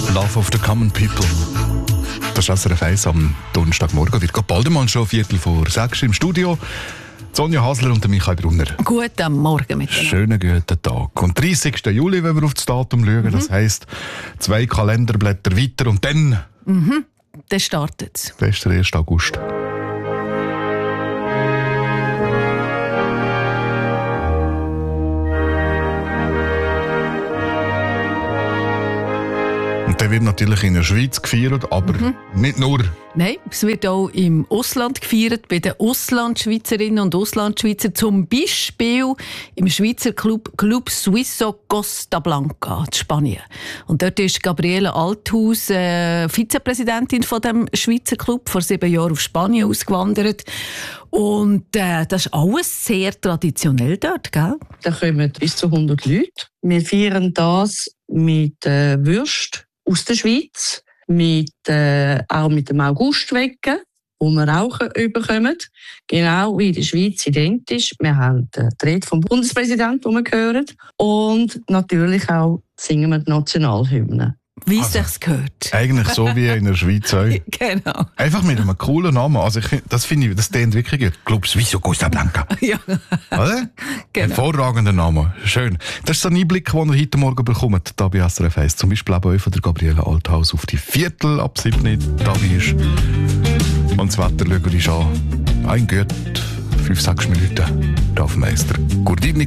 Love of the Common People. Das ist SRF 1 am Donnerstagmorgen. Wird bald einmal schon 5:45 im Studio. Sonja Hasler und Michael Brunner. Guten Morgen miteinander. Schönen guten Tag. Und 30. Juli, wenn wir auf das Datum schauen, das heisst 2 Kalenderblätter weiter und dann... Dann startet es. Das ist der 1. August. Und der wird natürlich in der Schweiz gefeiert, aber nicht nur. Nein, es wird auch im Ausland gefeiert, bei den Auslandschweizerinnen und Auslandschweizer, zum Beispiel im Schweizer Club Suisso Costa Blanca in Spanien. Und dort ist Gabriele Althaus, Vizepräsidentin von dem Schweizer Club, vor 7 Jahren auf Spanien ausgewandert. Und das ist alles sehr traditionell dort, gell? Da kommen bis zu 100 Leute. Wir feiern das mit Würst aus der Schweiz, auch mit dem Augustwecken, wo wir auch bekommen. Genau wie in der Schweiz identisch. Wir haben die Rede vom Bundespräsidenten, die wir hören. Und natürlich auch singen wir die Nationalhymne. Wie es sich gehört. Eigentlich so wie in der Schweiz auch. Genau. Einfach mit einem coolen Namen. Also das klingt wirklich gut. Club Suisso Costa Blanca. Ja. Oder? Genau. Hervorragender Name. Schön. Das ist so ein Einblick, den ihr heute Morgen bekommt, hier bei SRF 1. Zum Beispiel auch von der Gabriele Althaus auf die 7:15 dabei ist. Und das Wetter schauen wir uns an. Ein gut 5-6 Minuten. Dorfmeister Gurdini.